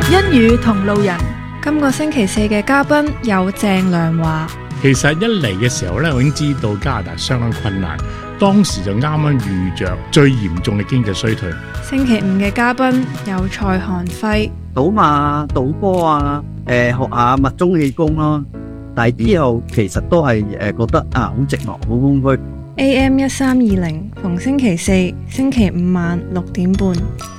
欣宇同路人， 今個星期四嘅嘉賓有鄭良華。 其實一嚟嘅時候咧，我已經知道加拿大相當困難，當時就啱啱遇着最嚴重嘅經濟衰退。 星期五嘅嘉賓有蔡漢輝。 賭馬、賭波啊，學下密宗氣功咯。但係之後其實都係覺得好寂寞，好空虛。 AM 1320，逢星期四、星期五晚6點半。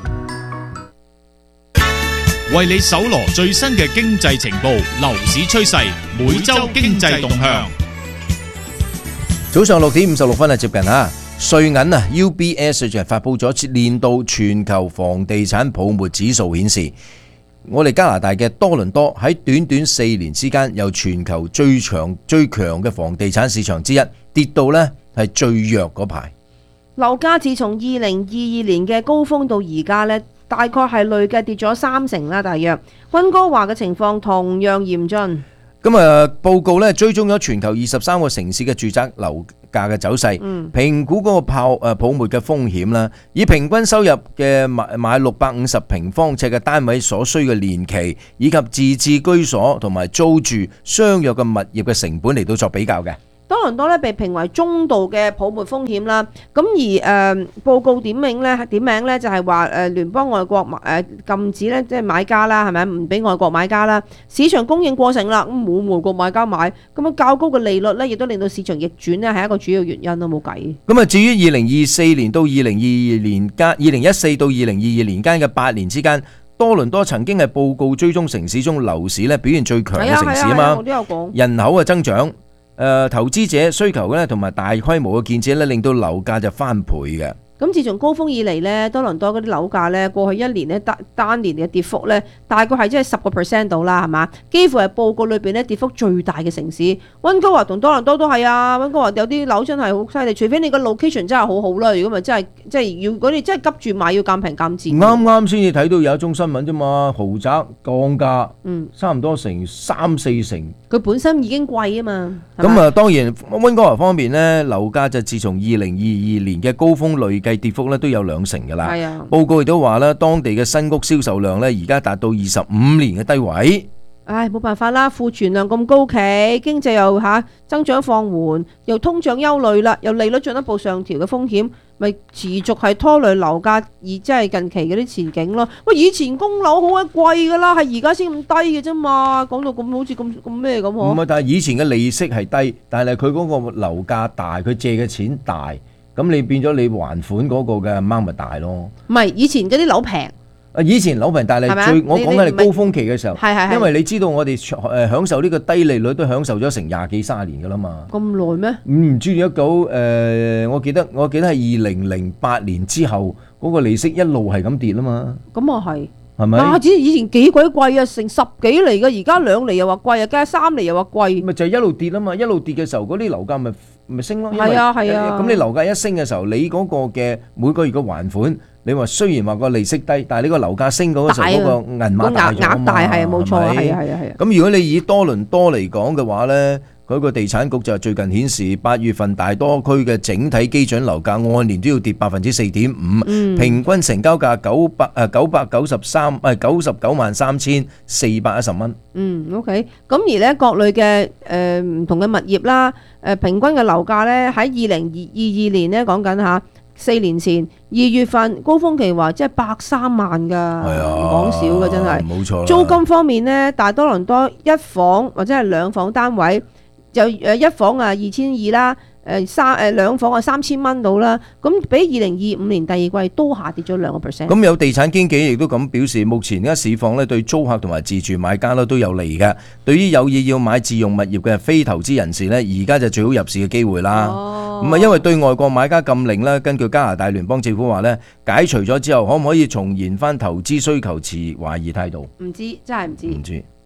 為你搜羅最新嘅經濟情報、樓市趨勢、每周經濟動向。 早上6點56分接近瑞銀UBS 最近發佈咗年度全球房地產泡沫指數，顯示我哋加拿大嘅多倫多喺短短4年之間，由全球最強嘅房地產市場之一跌到呢係最弱嗰排。 樓價自從2022年嘅高峰到而家呢，大概係累計跌咗30%啦，大約。溫哥華嘅情況同樣嚴峻。 咁報告咧追蹤咗全球23個城市嘅住宅樓價嘅走勢，評估嗰個泡沫嘅風險啦，以平均收入嘅買650平方尺嘅單位所需嘅年期，以及自置居所同埋租住相約嘅物業嘅成本嚟到作比較嘅。 多倫多咧被評為中度嘅泡沫風險啦，咁而報告點名咧就係話聯邦外國禁止咧即係買家啦，係咪唔俾外國買家啦？市場供應過剩啦，咁冇外國買家買，咁啊較高嘅利率咧，亦都令到市場逆轉咧，係一個主要原因咯，冇計。 咁至於2024年到2022年間，2014到2022年間嘅8年之間，多倫多曾經係報告追蹤城市中樓市咧表現最強嘅城市啊嘛， 我都有講人口嘅增長。投資者需求咧，同埋大規模嘅建設咧，令到樓價就翻倍嘅。 咁自從高峰以嚟咧，多倫多嗰啲樓價咧，過去一年咧單年嘅跌幅咧，大概係即係10% 到啦，係嘛？幾乎係報告裏邊咧跌幅最大嘅城市。溫哥華同多倫多都係啊，溫哥華有啲樓真係好犀利，除非你個 location 真係好好啦，如果咪真係即係如果你真係急住買，要鑑平鑑賤。 啱啱先至睇到有一宗新聞啫嘛，豪宅降價，差唔多成3-4成。 佢本身已經貴啊嘛。 咁當然溫哥華方面呢，樓價就自從2022年嘅高峰累計跌幅咧都有2成㗎啦。報告亦都話咧，當地嘅新屋銷售量咧而家達到25年嘅低位。 冇辦法啦，庫存量咁高企，經濟又增長放緩，又通脹憂慮啦，又利率進一步上調嘅風險，咪持續係拖累樓價，而即係近期嗰啲前景咯。喂，以前供樓好鬼貴噶啦，係而家先咁低嘅啫嘛，講到咁好似咁咩咁。 唔係，但係以前嘅利息係低，但係佢嗰個樓價大，佢借嘅錢大，咁你變咗你還款嗰個嘅amount咪大咯。 唔係，以前嗰啲樓平。 以前樓平，但係我講緊係高峰期嘅時候，因為你知道我哋享受呢個低利率都享受咗成20幾30年噶啦嘛。咁耐咩？ 唔知我記得係2008年之後嗰個利息一路係咁跌啦嘛。 咁啊係， 係咪？ 以前幾鬼貴啊，成10幾厘嘅，而家2厘又話貴啊，加3厘又話貴。 咪就係一路跌啦嘛，一路跌嘅時候嗰啲樓價咪升咯。 係啊。 咁你樓價一升嘅時候，你嗰個嘅每個月嘅還款，你話雖然話個利息低，但係呢個樓價升嗰個時候嗰個銀碼大咗啊嘛。額大係冇錯，係。咁如果你以多倫多嚟講嘅話呢，嗰個地產局就最近顯示8月份大多區嘅整體基準樓價按年都要跌4.5%，平均成交價99,310,410蚊。 OK。咁而呢各類嘅唔同嘅物業啦，平均嘅樓價呢喺2022年呢講緊4年前2月份高峰期話即係130萬㗎，唔講少㗎真係。冇錯。租金方面呢，大多倫多一房或者係兩房單位就一房2200啦，兩房3000蚊到啦，咁比2025年第二季都下跌咗2%。 咁有地產經紀亦都咁表示，目前而家市況咧對租客同埋自住買家咧都有利嘅。對於有意要買自用物業嘅非投資人士呢，而家就最好入市嘅機會啦。唔係因為對外國買家禁令咧，根據加拿大聯邦政府話咧，解除咗之後，可唔可以重燃翻投資需求持懷疑態度？ 唔知，真係唔知。